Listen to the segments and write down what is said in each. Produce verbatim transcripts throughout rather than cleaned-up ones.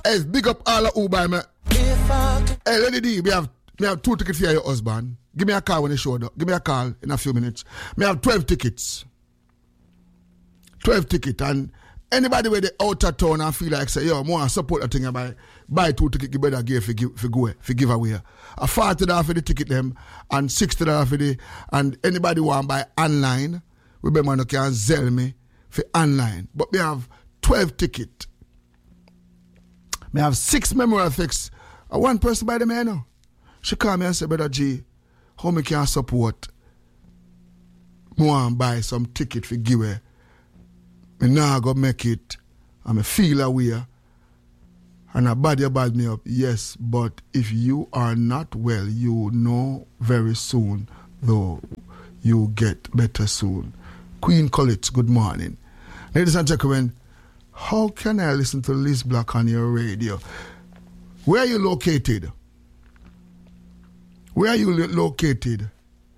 Hey, big up all of who buy me. Hey, Lady D, we have, we have two tickets for your husband. Give me a call when you show up. Give me a call in a few minutes. We have twelve tickets. twelve tickets. And anybody with the outer town and feel like say, yo, more support the thing I buy, buy two tickets, you better give for give for go for give away. A forty dollars for the ticket them and sixty dollars for the and anybody want buy online, remember you can sell me for online. But we have twelve tickets. We have six memory effects. Uh, one person by the man now. She call me and say, Brother G, how me can support more and buy some ticket for give away. Me now go make it and me feel away and a body bad me up. Yes, but if you are not well, you know very soon, though you get better soon. Queen College, good morning. Ladies and gentlemen, how can I listen to Liz Black on your radio? Where are you located? Where are you lo- located?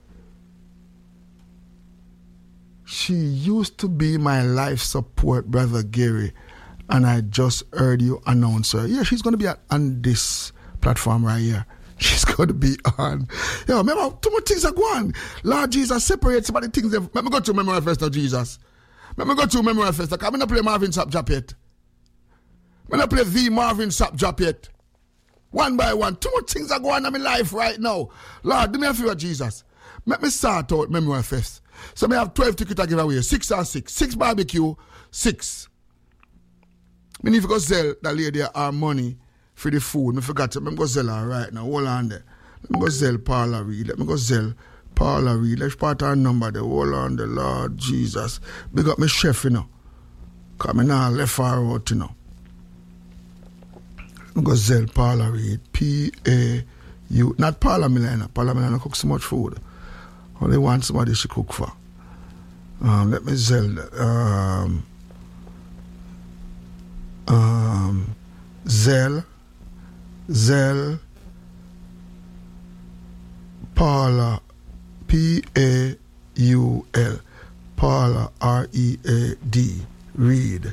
She used to be my life support, Brother Gary, and I just heard you announce her. Yeah, she's going to be on this platform right here. She's going to be on. Yo, remember, too much things are going. Lord Jesus, separate some of the things. Let me go to Memory Fest of Jesus. Let me go to Memory Fest. I'm going to play Marvin Sapp Drop yet. I'm going to play the Marvin Sapp Drop yet. One by one. Too much things are going on in my life right now. Lord, do me a favor, Jesus. Let me start out Memory Fest. So I have twelve tickets to give away. Six and six. Six barbecue. Six. I need to go sell that lady our money for the food. I forgot to. Let me go sell her right now. Hold on there. Let me go sell Paula Reed. Let me go sell Paula Reed. Let's part our number there. Hold on the Lord Jesus. Big up my chef, you know. Because I now left her out, you know. Let me go sell Paula Reed. P A U. Not Paula Milena. Paula Milena cook so much food. Only want somebody she cook for. Um, let me sell um, um, Zell, Zell, Paula, P A U L, Paula, R E A D, Reed.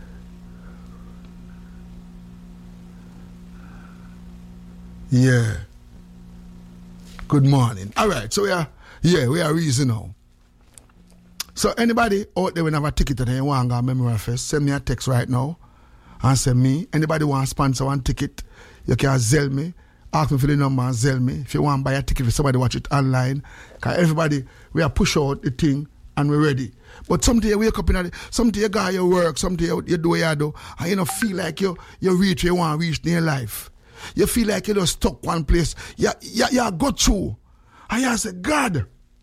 Yeah. Good morning. All right, so we are. Yeah, we are reason now. So anybody out there when have a ticket and they want to go Memory Fest, send me a text right now and send me. Anybody want to sponsor one ticket, you can sell me. Ask me for the number and sell me. If you want to buy a ticket for somebody watch it online, because everybody, we are push out the thing and we're ready. But sometimes you wake up in a, sometimes you go your work, sometimes you, you do what you do, and you don't feel like you, you reach where you want to reach in your life. You feel like you're just stuck one place. You, you, you go through. And you say, God,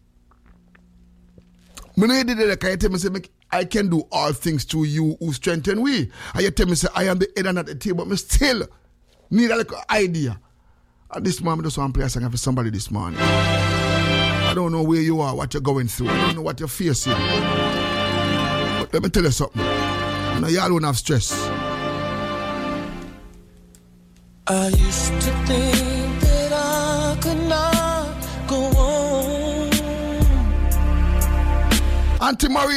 when I did it, I tell me, say, I can do all things through you who strengthen we. And you tell me, say, I am the head and not the tail, but I still need a little idea. At this moment, I just want to play a song for somebody this morning. I don't know where you are, what you're going through. I don't know what you're facing. But let me tell you something. You know, y'all don't have stress. I used to think that I could not go on. Auntie Marie.